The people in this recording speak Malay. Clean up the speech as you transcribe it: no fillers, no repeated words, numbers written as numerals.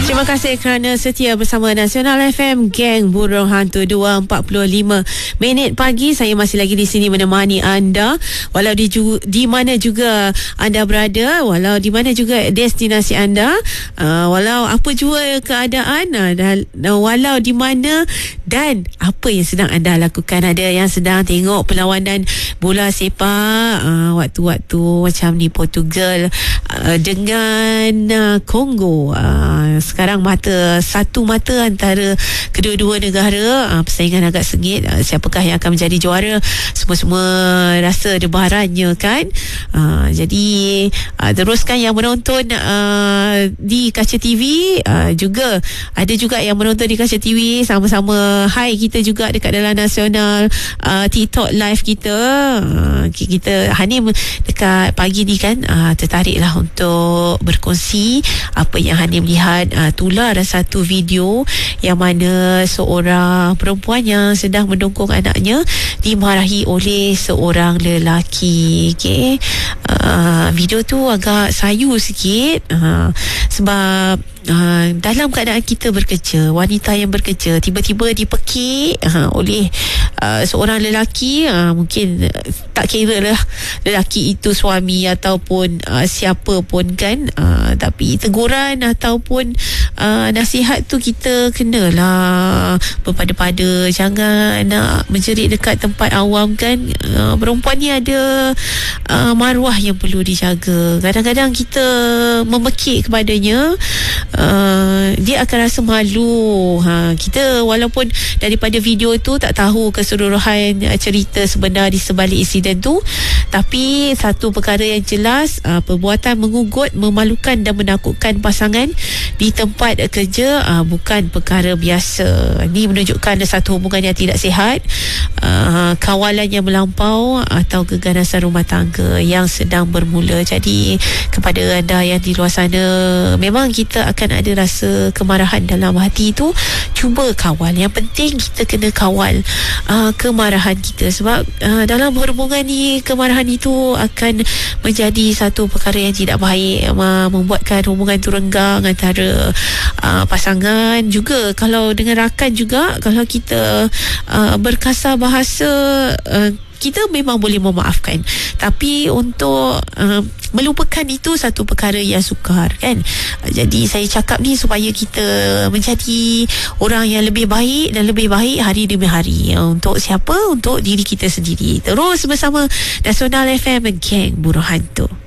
Terima kasih kerana setia bersama Nasional FM, Geng Burung Hantu. 2.45 minit pagi. Saya masih lagi di sini menemani anda, walau di mana juga anda berada, walau di mana juga destinasi anda, walau apa jua keadaan, walau di mana dan apa yang sedang anda lakukan. Ada yang sedang tengok perlawanan bola sepak waktu-waktu macam ni, Portugal dengan Kongo. Sekarang satu mata antara kedua-dua negara. Persaingan agak sengit. Siapakah yang akan menjadi juara? Semua-semua rasa debarannya kan. Jadi teruskan yang menonton di kaca TV. Juga ada juga yang menonton di kaca TV. Sama-sama hai kita juga dekat dalam Nasional TikTok live kita. Kita Hanim dekat pagi ni kan tertariklah untuk berkongsi apa yang Hanim lihat. Tular satu video yang mana seorang perempuan yang sedang mendongkong anaknya dimarahi oleh seorang lelaki. Okay. Video tu agak sayu sikit sebab dalam keadaan kita bekerja, wanita yang bekerja tiba-tiba dipekik oleh seorang lelaki. Mungkin tak kira lah lelaki itu suami ataupun siapa pun kan, tapi teguran ataupun nasihat tu kita kenalah berpada-pada. Jangan nak menjerit dekat tempat awam kan. Perempuan ni ada maruah yang perlu dijaga. Kadang-kadang kita memekik kepadanya, dia akan rasa malu. Kita walaupun daripada video tu tak tahu keseluruhan cerita sebenar di sebalik insiden tu, tapi satu perkara yang jelas, perbuatan mengugut, memalukan dan menakutkan pasangan di tempat kerja bukan perkara biasa. Ini menunjukkan satu hubungan yang tidak sihat, kawalan yang melampau atau keganasan rumah tangga yang sedang bermula. Jadi kepada anda yang di luar sana, memang kita akan ada rasa kemarahan dalam hati tu, cuba kawal. Yang penting kita kena kawal kemarahan kita, sebab dalam hubungan ni kemarahan itu akan menjadi satu perkara yang tidak baik, membuatkan hubungan tu renggang antara pasangan. Juga kalau dengan rakan juga, kalau kita berkasar bahasa, kita memang boleh memaafkan, tapi untuk melupakan itu satu perkara yang sukar kan. Jadi saya cakap ni supaya kita menjadi orang yang lebih baik dan lebih baik hari demi hari. Untuk siapa? Untuk diri kita sendiri. Terus bersama Nasional FM, Geng Burung Hantu.